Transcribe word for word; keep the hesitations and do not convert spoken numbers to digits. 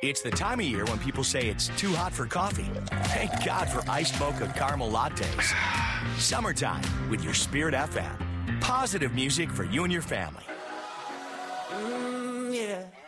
It's the time of year when people say it's too hot for coffee. Thank God for iced mocha caramel lattes. Summertime with your Spirit F M. Positive music for you and your family. Mm, yeah.